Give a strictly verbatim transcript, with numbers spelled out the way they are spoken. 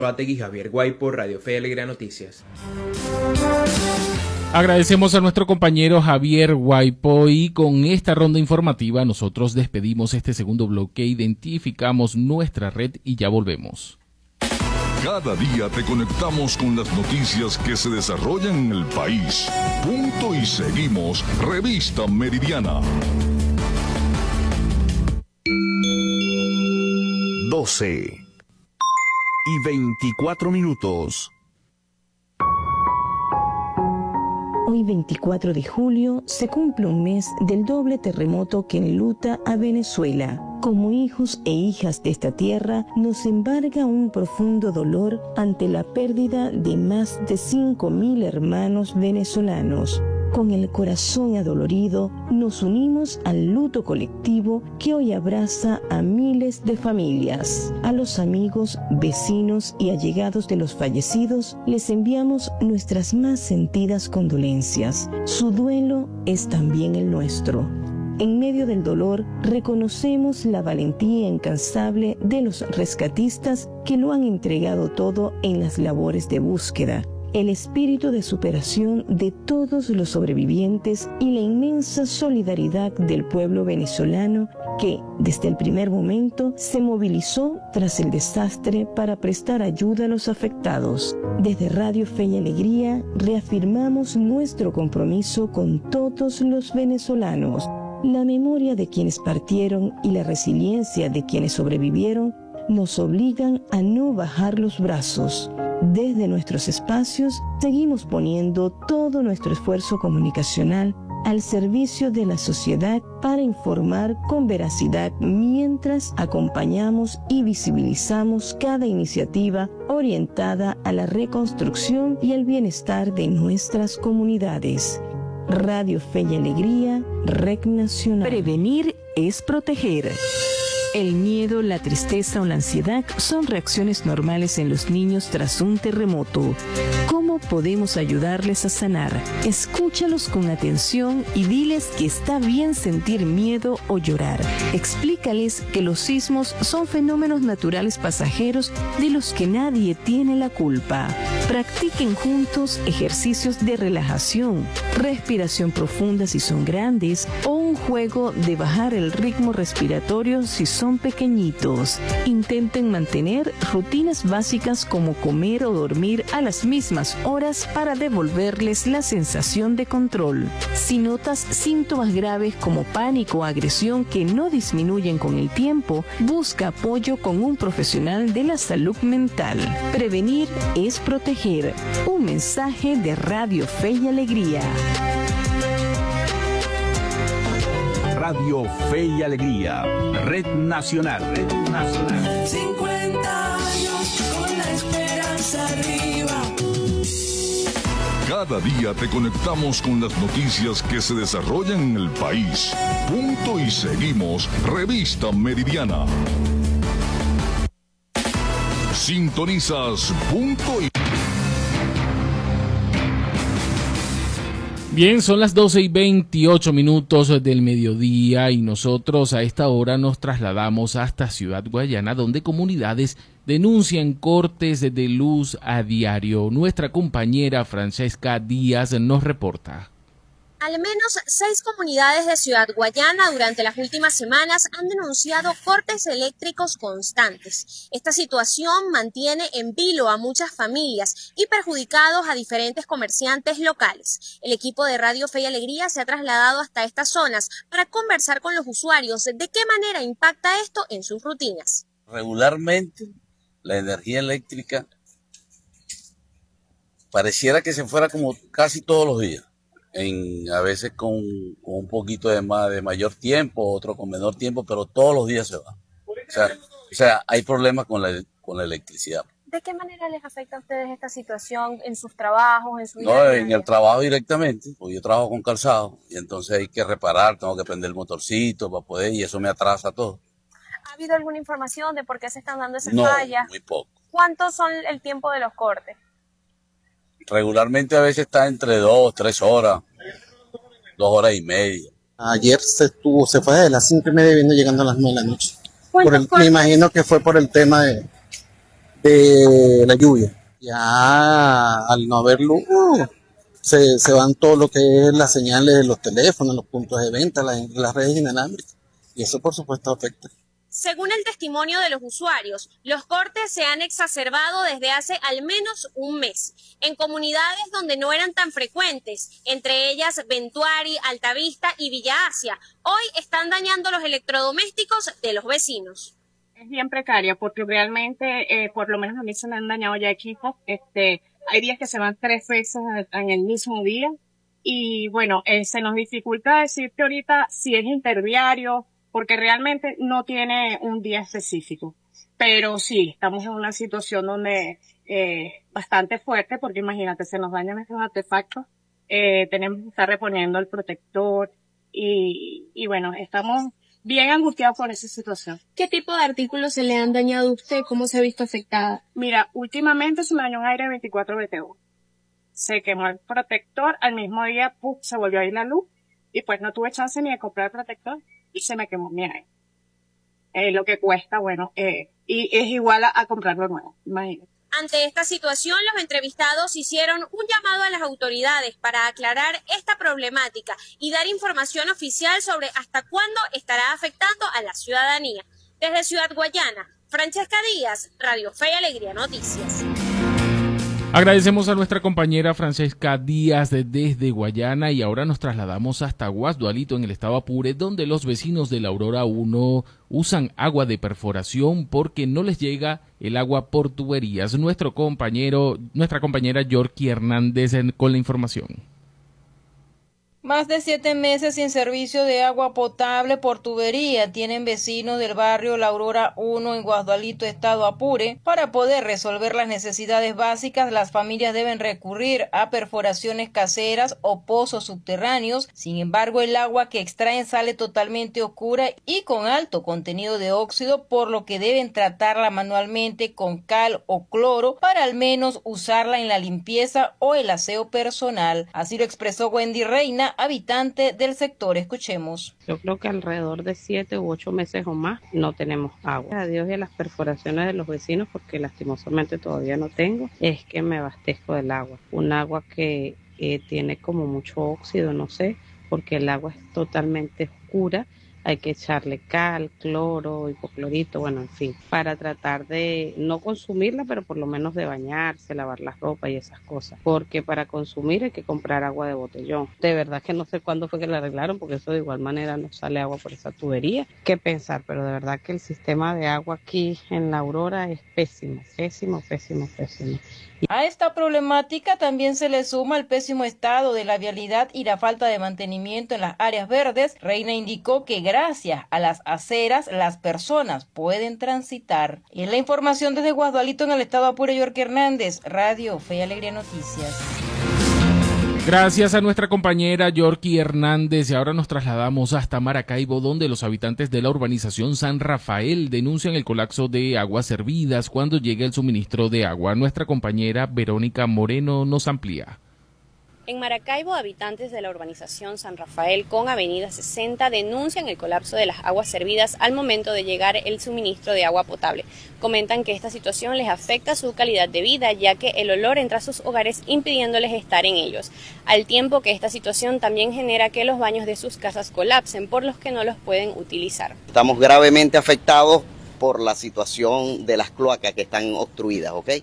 Bategui, Javier Guaypo, Radio Fe y Alegría Noticias. Agradecemos a nuestro compañero Javier Guaypo y con esta ronda informativa nosotros despedimos este segundo bloque, identificamos nuestra red y ya volvemos. Cada día te conectamos con las noticias que se desarrollan en el país. Punto y seguimos. Revista Meridiana. doce y veinticuatro minutos. Hoy veinticuatro de julio se cumple un mes del doble terremoto que enluta a Venezuela. Como hijos e hijas de esta tierra, nos embarga un profundo dolor ante la pérdida de más de cinco mil hermanos venezolanos. Con el corazón adolorido, nos unimos al luto colectivo que hoy abraza a miles de familias. A los amigos, vecinos y allegados de los fallecidos, les enviamos nuestras más sentidas condolencias. Su duelo es también el nuestro. En medio del dolor, reconocemos la valentía incansable de los rescatistas que lo han entregado todo en las labores de búsqueda, el espíritu de superación de todos los sobrevivientes y la inmensa solidaridad del pueblo venezolano que, desde el primer momento, se movilizó tras el desastre para prestar ayuda a los afectados. Desde Radio Fe y Alegría, reafirmamos nuestro compromiso con todos los venezolanos. La memoria de quienes partieron y la resiliencia de quienes sobrevivieron nos obligan a no bajar los brazos. Desde nuestros espacios seguimos poniendo todo nuestro esfuerzo comunicacional al servicio de la sociedad para informar con veracidad mientras acompañamos y visibilizamos cada iniciativa orientada a la reconstrucción y el bienestar de nuestras comunidades. Radio Fe y Alegría, Red Nacional. Prevenir es proteger. El miedo, la tristeza o la ansiedad son reacciones normales en los niños tras un terremoto. ¿Cómo podemos ayudarles a sanar? Escúchalos con atención y diles que está bien sentir miedo o llorar. Explícales que los sismos son fenómenos naturales pasajeros de los que nadie tiene la culpa. Practiquen juntos ejercicios de relajación, respiración profunda si son grandes o un juego de bajar el ritmo respiratorio si son pequeñitos. Intenten mantener rutinas básicas como comer o dormir a las mismas horas para devolverles la sensación de control. Si notas síntomas graves como pánico o agresión que no disminuyen con el tiempo, busca apoyo con un profesional de la salud mental. Prevenir es proteger. Un mensaje de Radio Fe y Alegría. Radio Fe y Alegría, Red Nacional. Red Nacional. cincuenta años con la esperanza arriba. Cada día te conectamos con las noticias que se desarrollan en el país. Punto y seguimos. Revista Meridiana. Sintonizas Punto y... Bien, son las doce y veintiocho minutos del mediodía y nosotros a esta hora nos trasladamos hasta Ciudad Guayana, donde comunidades denuncian cortes de luz a diario. Nuestra compañera Francesca Díaz nos reporta. Al menos seis comunidades de Ciudad Guayana durante las últimas semanas han denunciado cortes eléctricos constantes. Esta situación mantiene en vilo a muchas familias y perjudicados a diferentes comerciantes locales. El equipo de Radio Fe y Alegría se ha trasladado hasta estas zonas para conversar con los usuarios de qué manera impacta esto en sus rutinas. Regularmente, la energía eléctrica pareciera que se fuera como casi todos los días. En, a veces con, con un poquito de, más, de mayor tiempo, otro con menor tiempo, pero todos los días se va. O sea, o sea hay problemas con la, con la electricidad. ¿De qué manera les afecta a ustedes esta situación en sus trabajos, en su vida? No, en el trabajo directamente, porque yo trabajo con calzado y entonces hay que reparar, tengo que prender el motorcito para poder y eso me atrasa todo. ¿Ha habido alguna información de por qué se están dando esas no, fallas? Muy poco. ¿Cuántos son el tiempo de los cortes? Regularmente a veces está entre dos, tres horas, dos horas y media. Ayer se estuvo, se fue de las cinco y media y vino llegando a las nueve de la noche. Por el, me imagino que fue por el tema de, de la lluvia. Ya al no haber luz, uh, se, se van todo lo que es las señales de los teléfonos, los puntos de venta, las, las redes inalámbricas, y eso por supuesto afecta. Según el testimonio de los usuarios, los cortes se han exacerbado desde hace al menos un mes, en comunidades donde no eran tan frecuentes, entre ellas Ventuari, Altavista y Villa Asia. Hoy están dañando los electrodomésticos de los vecinos. Es bien precaria porque realmente, eh, por lo menos a mí se me han dañado ya equipos. Este, hay días que se van tres veces en el mismo día y bueno, eh, se nos dificulta decirte ahorita si es interdiario porque realmente no tiene un día específico. Pero sí, estamos en una situación donde eh, bastante fuerte porque imagínate, se nos dañan estos artefactos, eh, tenemos que estar reponiendo el protector y, y bueno, estamos bien angustiados por esa situación. ¿Qué tipo de artículos se le han dañado a usted? ¿Cómo se ha visto afectada? Mira, últimamente se me dañó un aire de veinticuatro B T U. Se quemó el protector, al mismo día ¡pum!, se volvió a ir la luz y pues no tuve chance ni de comprar el protector y se me quemó mi aire. Eh, lo que cuesta, bueno, eh, y es igual a, a comprarlo nuevo, imagínate. Ante esta situación, los entrevistados hicieron un llamado a las autoridades para aclarar esta problemática y dar información oficial sobre hasta cuándo estará afectando a la ciudadanía. Desde Ciudad Guayana, Francesca Díaz, Radio Fe y Alegría Noticias. Agradecemos a nuestra compañera Francesca Díaz desde Guayana y ahora nos trasladamos hasta Guasdualito en el estado Apure, donde los vecinos de la Aurora uno usan agua de perforación porque no les llega el agua por tuberías. Nuestro compañero, nuestra compañera Yorky Hernández en, con la información. Más de siete meses sin servicio de agua potable por tubería tienen vecinos del barrio La Aurora uno en Guasdualito, estado Apure. Para poder resolver las necesidades básicas, las familias deben recurrir a perforaciones caseras o pozos subterráneos. Sin embargo, el agua que extraen sale totalmente oscura y con alto contenido de óxido, por lo que deben tratarla manualmente con cal o cloro para al menos usarla en la limpieza o el aseo personal. Así lo expresó Wendy Reina, habitante del sector. Escuchemos. Yo creo que alrededor de siete u ocho meses o más no tenemos agua. A Dios y a las perforaciones de los vecinos, porque lastimosamente todavía no tengo, es que me abastezco del agua. Un agua que eh, tiene como mucho óxido, no sé, porque el agua es totalmente oscura. Hay que echarle cal, cloro, hipoclorito, bueno, en fin, para tratar de no consumirla, pero por lo menos de bañarse, lavar la ropa y esas cosas. Porque para consumir hay que comprar agua de botellón. De verdad que no sé cuándo fue que la arreglaron, porque eso de igual manera no sale agua por esa tubería. Qué pensar, pero de verdad que el sistema de agua aquí en La Aurora es pésimo, pésimo, pésimo, pésimo. A esta problemática también se le suma el pésimo estado de la vialidad y la falta de mantenimiento en las áreas verdes. Reina indicó que gracias a las aceras las personas pueden transitar. Y es la información desde Guasdualito en el estado Apure, Yorky Hernández, Radio Fe y Alegría Noticias. Gracias a nuestra compañera Yorky Hernández y ahora nos trasladamos hasta Maracaibo, donde los habitantes de la urbanización San Rafael denuncian el colapso de aguas servidas cuando llega el suministro de agua. Nuestra compañera Verónica Moreno nos amplía. En Maracaibo, habitantes de la urbanización San Rafael con Avenida sesenta denuncian el colapso de las aguas servidas al momento de llegar el suministro de agua potable. Comentan que esta situación les afecta su calidad de vida, ya que el olor entra a sus hogares impidiéndoles estar en ellos, al tiempo que esta situación también genera que los baños de sus casas colapsen, por los que no los pueden utilizar. Estamos gravemente afectados por la situación de las cloacas que están obstruidas, ¿ok?